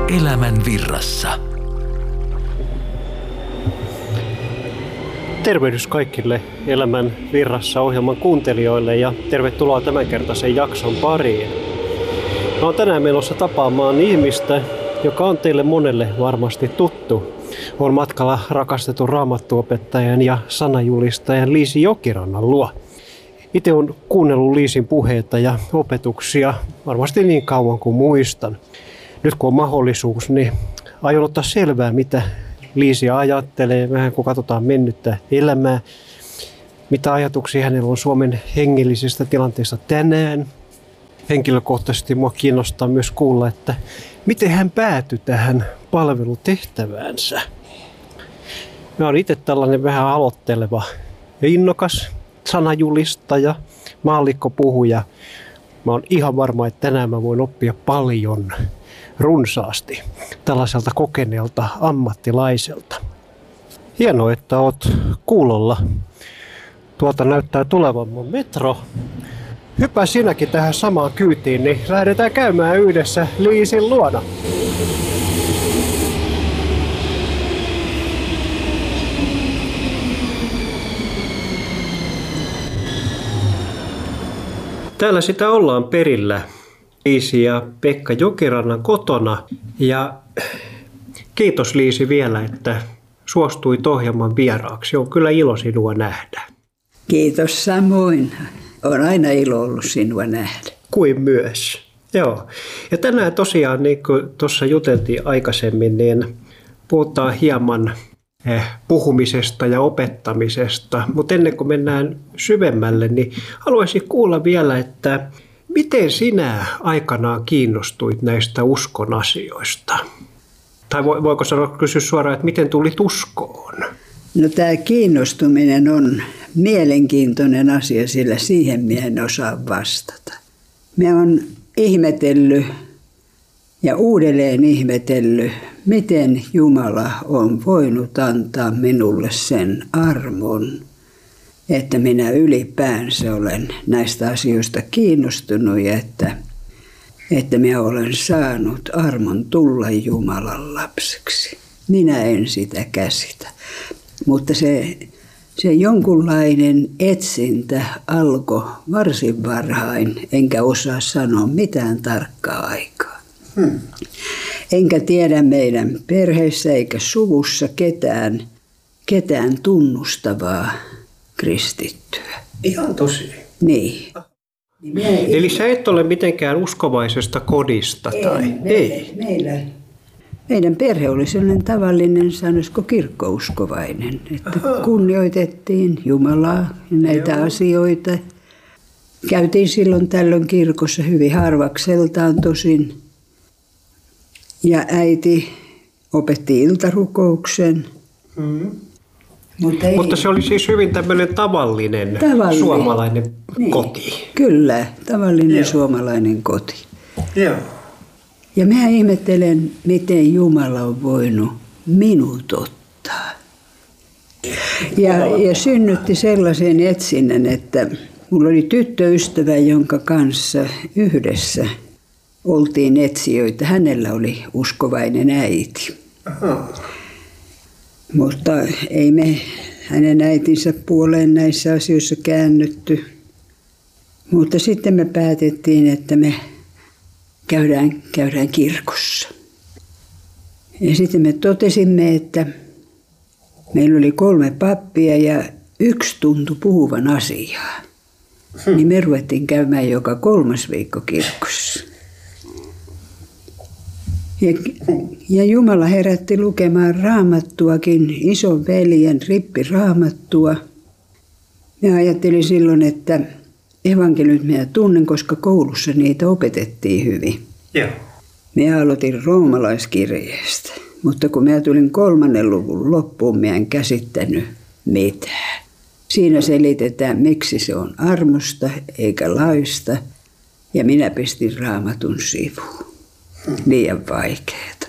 Elämän virrassa. Tervehdys kaikille Elämän virrassa -ohjelman kuuntelijoille ja tervetuloa tämänkertaisen jakson pariin. Mä oon tänään menossa tapaamaan ihmistä, joka on teille monelle varmasti tuttu. On matkalla rakastetun raamattuopettajan ja sanajulistajan Liisi Jokirannan luo. Itse olen kuunnellut Liisin puheita ja opetuksia varmasti niin kauan kuin muistan. Nyt kun on mahdollisuus, niin aion ottaa selvää, mitä Liisi ajattelee, vähän kun katsotaan mennyttä elämää, mitä ajatuksia hänellä on Suomen hengellisestä tilanteesta tänään. Henkilökohtaisesti minua kiinnostaa myös kuulla, että miten hän päätyi tähän palvelutehtäväänsä. Mä olen itse tällainen vähän aloitteleva ja innokas sanajulistaja, maallikkopuhuja. Mä oon ihan varma, että tänään mä voin oppia paljon, runsaasti, tällaiselta kokeneelta ammattilaiselta. Hienoa, että oot kuulolla. Tuolta näyttää tulevan mun metro. Hyppää sinäkin tähän samaan kyytiin, niin lähdetään käymään yhdessä Liisin luona. Täällä sitä ollaan perillä Liisi ja Pekka Jokirannan kotona. Ja kiitos Liisi vielä, että suostuit ohjelman vieraaksi. On kyllä ilo sinua nähdä. Kiitos samoin. On aina ilo ollut sinua nähdä. Kuin myös. Joo. Ja tänään tosiaan, niin kuin tuossa juteltiin aikaisemmin, niin puhutaan hieman puhumisesta ja opettamisesta. Mutta ennen kuin mennään syvemmälle, niin haluaisin kuulla vielä, että miten sinä aikanaan kiinnostuit näistä uskon asioista? Tai voiko kysyä suoraan, että miten tulit uskoon? No tämä kiinnostuminen on mielenkiintoinen asia, sillä siihen minä en osaa vastata. Minä olen ihmetellyt ja uudelleen ihmetellyt, miten Jumala on voinut antaa minulle sen armon, että minä ylipäänsä olen näistä asioista kiinnostunut ja että minä olen saanut armon tulla Jumalan lapseksi. Minä en sitä käsitä, mutta se jonkunlainen etsintä alkoi varsin varhain, enkä osaa sanoa mitään tarkkaa aikaa. Enkä tiedä meidän perheessä eikä suvussa ketään tunnustavaa kristittyä. Ihan tosi. Niin. Eli sä et ole mitenkään uskovaisesta kodista? Ei. Meidän perhe oli sellainen tavallinen, sanoisiko kirkkouskovainen, että kunnioitettiin Jumalaa ja näitä asioita. Käytiin silloin tällöin kirkossa hyvin harvakseltaan tosin. Ja äiti opetti iltarukouksen. Mutta se oli siis hyvin tämmöinen tavallinen suomalainen koti. Kyllä, tavallinen suomalainen koti. Joo. Ja mä ihmettelen, miten Jumala on voinut minut ottaa. Ja synnytti sellaisen etsinnän, että mulla oli tyttöystävä, jonka kanssa yhdessä oltiin etsijöitä. Hänellä oli uskovainen äiti. Aha. Mutta ei me hänen äitinsä puoleen näissä asioissa käännytty. Mutta sitten me päätettiin, että me käydään kirkossa. Ja sitten me totesimme, että meillä oli 3 pappia ja yksi tuntui puhuvan asiaa. Niin me ruvettiin käymään joka 3. viikko kirkossa. Ja Jumala herätti lukemaan raamattuakin, ison veljen rippiraamattua. Mä ajattelin silloin, että evankeliumit minä tunnen, koska koulussa niitä opetettiin hyvin. Joo. Minä aloitin roomalaiskirjeestä, mutta kun minä tulin 3. luvun loppuun, minä en käsittänyt mitään. Siinä selitetään, miksi se on armosta eikä laista, ja minä pistin raamatun sivuun. Liian vaikeeta.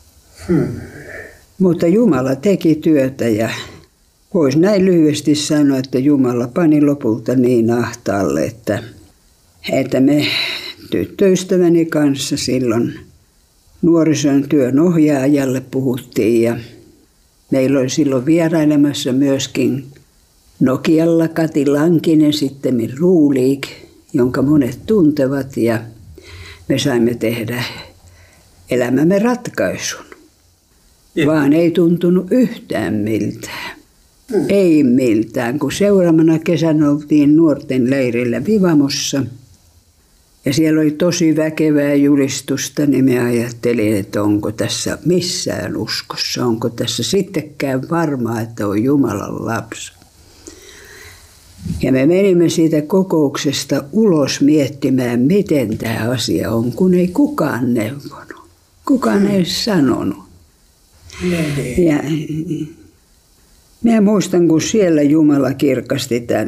Mutta Jumala teki työtä ja voisi näin lyhyesti sanoa, että Jumala pani lopulta niin ahtaalle, että me tyttöystäväni kanssa silloin nuorison työn ohjaajalle puhuttiin ja meillä oli silloin vierailemassa myöskin Nokialla Kati Lankinen, sitten Ruuliik, jonka monet tuntevat ja me saimme tehdä elämämme ratkaisun. Vaan ei tuntunut yhtään miltään. Ei miltään, kun seuraavana kesänä oltiin nuorten leirillä Vivamossa. Ja siellä oli tosi väkevää julistusta, niin me ajattelin, että onko tässä missään uskossa. Onko tässä sittenkään varmaa, että on Jumalan lapsi. Ja me menimme siitä kokouksesta ulos miettimään, miten tämä asia on, kun ei kukaan neuvonut. Kukaan ei sanonut. Ja minä muistan, kun siellä Jumala kirkasti tämän,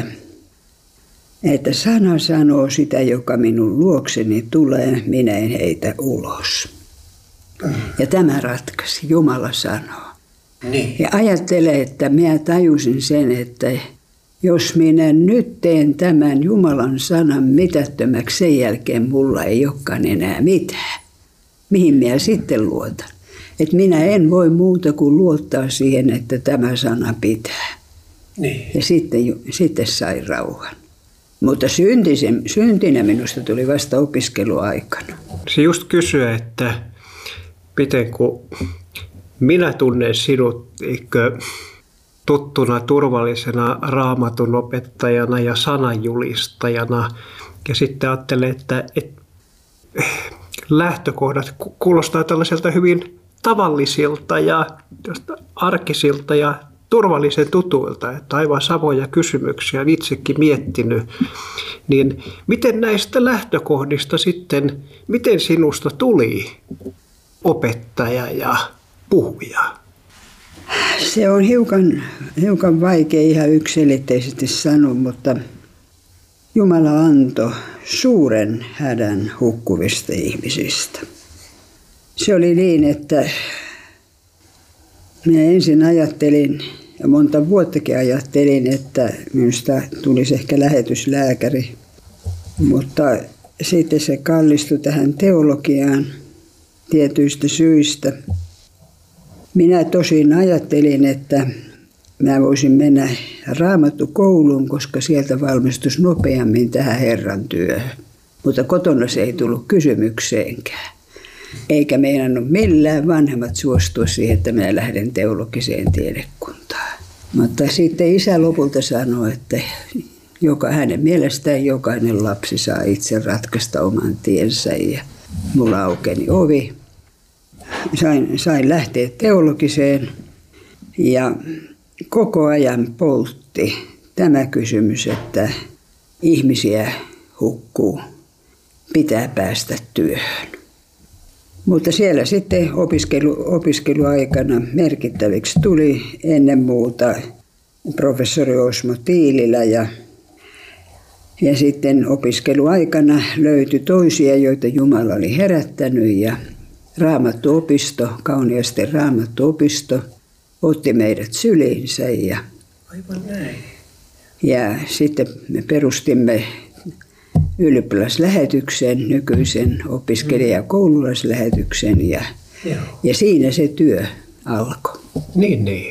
että sana sanoo sitä, joka minun luokseni tulee, minä en heitä ulos. Ja tämä ratkaisi, Jumala sanoo. Niin. Ja ajattele, että minä tajusin sen, että jos minä nyt teen tämän Jumalan sanan mitättömäksi, sen jälkeen mulla ei olekaan enää mitään. Mihin minä sitten luotan? Että minä en voi muuta kuin luottaa siihen, että tämä sana pitää. Niin. Ja sitten sai rauhan. Mutta syntinä minusta tuli vasta opiskeluaikana. Se just kysyä, että miten kun minä tunnen sinut tuttuna turvallisena raamatun opettajana ja sananjulistajana. Ja sitten ajattelen, että lähtökohdat kuulostaa tällaiselta hyvin tavallisilta ja arkisilta ja turvallisen tutuilta, että aivan samoja kysymyksiä olen itsekin miettinyt. Niin miten näistä lähtökohdista sitten, miten sinusta tuli opettaja ja puhuja? Se on hiukan vaikea ihan yksiselitteisesti sanoa, mutta Jumala antoi suuren hädän hukkuvista ihmisistä. Se oli niin, että minä ensin ajattelin, ja monta vuottakin ajattelin, että minusta tulisi ehkä lähetyslääkäri. Mutta sitten se kallistui tähän teologiaan tietyistä syistä. Minä tosin ajattelin, että mä voisin mennä raamattukouluun, koska sieltä valmistuisi nopeammin tähän Herran työhön. Mutta kotona se ei tullut kysymykseenkään. Eikä meinannut millään vanhemmat suostua siihen, että minä lähden teologiseen tiedekuntaan. Mutta sitten isä lopulta sanoi, että hänen mielestään jokainen lapsi saa itse ratkaista oman tiensä. Ja mulla aukeni ovi. Sain lähteä teologiseen ja koko ajan poltti tämä kysymys, että ihmisiä hukkuu, pitää päästä työhön. Mutta siellä sitten opiskeluaikana merkittäviksi tuli ennen muuta professori Osmo Tiililä ja sitten opiskeluaikana löytyi toisia, joita Jumala oli herättänyt ja Raamattuopisto, Kauniaisten Raamattuopisto otti meidät syliinsä Aivan näin. Ja sitten me perustimme ylioppilaslähetyksen, nykyisen opiskelija- ja koululaislähetyksen ja siinä se työ alkoi. Niin.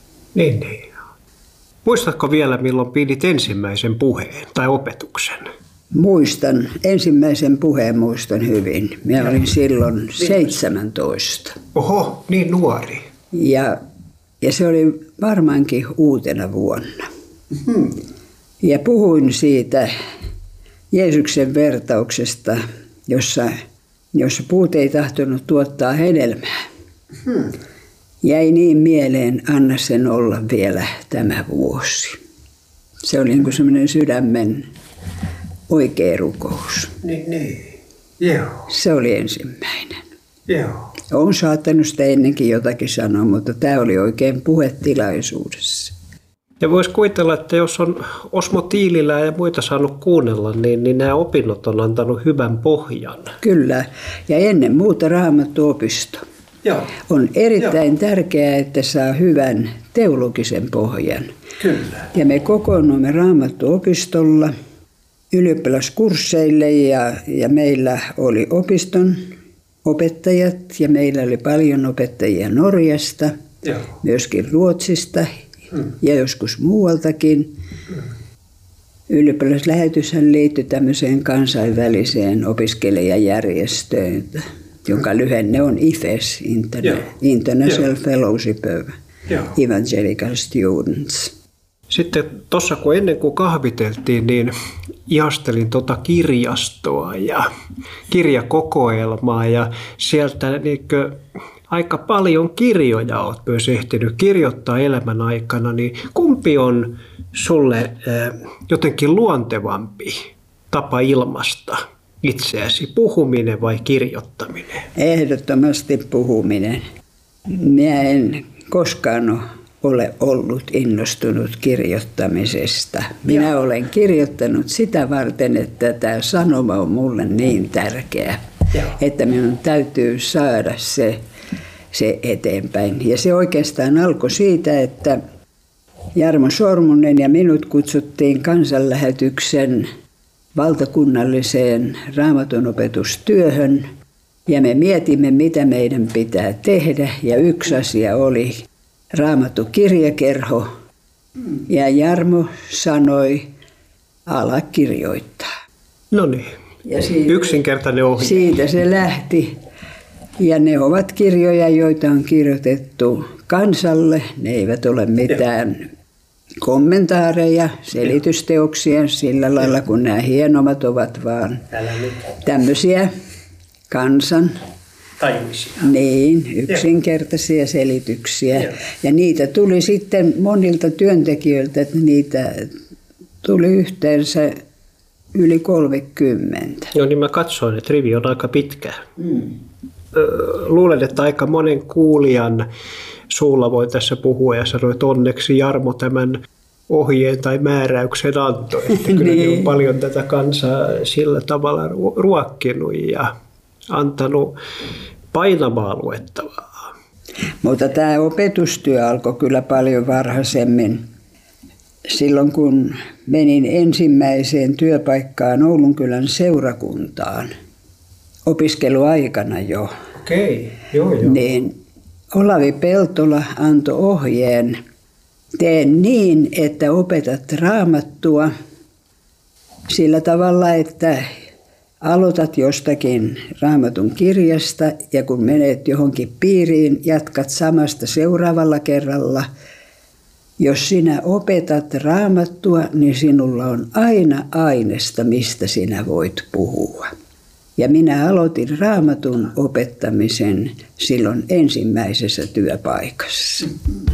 Muistatko vielä, milloin pidit ensimmäisen puheen tai opetuksen? Muistan, ensimmäisen puheen muistan hyvin. Minä olin silloin 17. Oho, niin nuori. Ja se oli varmaankin uutena vuonna. Mm-hmm. Ja puhuin siitä Jeesuksen vertauksesta, jossa puut ei tahtonut tuottaa hedelmää. Mm-hmm. Jäi niin mieleen, anna sen olla vielä tämä vuosi. Se oli niin kuin semmoinen sydämen oikea rukous. Niin. Joo. Se oli ensimmäinen. Joo. Olen saattanut sitä ennenkin jotakin sanoa, mutta tämä oli oikein puhetilaisuudessa. Ja voisi kuvitella, että jos on Osmo Tiililää ja muita saanut kuunnella, niin nämä opinnot on antanut hyvän pohjan. Kyllä, ja ennen muuta Raamattuopisto. Joo. On erittäin tärkeää, että saa hyvän teologisen pohjan. Kyllä. Ja me kokoonnumme Raamattuopistolla ylioppilaskursseille ja meillä oli opiston opettajat ja meillä oli paljon opettajia Norjasta, myöskin Ruotsista ja joskus muualtakin. Ylioppilaslähetyshän liittyi tämmöiseen kansainväliseen opiskelijajärjestöön, jonka lyhenne on IFES, International Fellowship of Evangelical Students. Sitten tuossa ennen kuin kahviteltiin, niin ihastelin kirjastoa ja kirjakokoelmaa ja sieltä aika paljon kirjoja olet myös ehtinyt kirjoittaa elämän aikana, niin kumpi on sulle jotenkin luontevampi tapa ilmaista itseäsi, puhuminen vai kirjoittaminen? Ehdottomasti puhuminen. Minä en koskaan ole ollut innostunut kirjoittamisesta. Minä olen kirjoittanut sitä varten, että tämä sanoma on mulle niin tärkeä, että minun täytyy saada se eteenpäin. Ja se oikeastaan alkoi siitä, että Jarmo Sormunen ja minut kutsuttiin kansanlähetyksen valtakunnalliseen raamatunopetustyöhön. Ja me mietimme, mitä meidän pitää tehdä. Ja yksi asia oli Raamattu-kirjakerho. Ja Jarmo sanoi, ala kirjoittaa. No niin, yksinkertainen ohje. Siitä se lähti. Ja ne ovat kirjoja, joita on kirjoitettu kansalle. Ne eivät ole mitään kommentaareja, selitysteoksia sillä lailla, kun nämä hienommat ovat vaan tämmöisiä kansan yksinkertaisia selityksiä. Ja niitä tuli sitten monilta työntekijöiltä, että niitä tuli yhteensä yli 30. Joo, niin mä katsoin, että rivi on aika pitkä. Luulen, että aika monen kuulijan suulla voi tässä puhua ja sanoa, että onneksi Jarmo tämän ohjeen tai määräyksen antoi. Että kyllä niin on paljon tätä kansaa sillä tavalla ruokkinut ja antanut painavaa luettavaa. Mutta tämä opetustyö alkoi kyllä paljon varhaisemmin. Silloin kun menin ensimmäiseen työpaikkaan Oulunkylän seurakuntaan, opiskeluaikana jo, niin Olavi Peltola antoi ohjeen, tee niin, että opetat raamattua sillä tavalla, että aloitat jostakin raamatun kirjasta ja kun menet johonkin piiriin, jatkat samasta seuraavalla kerralla. Jos sinä opetat raamattua, niin sinulla on aina ainesta, mistä sinä voit puhua. Ja minä aloitin raamatun opettamisen silloin ensimmäisessä työpaikassa.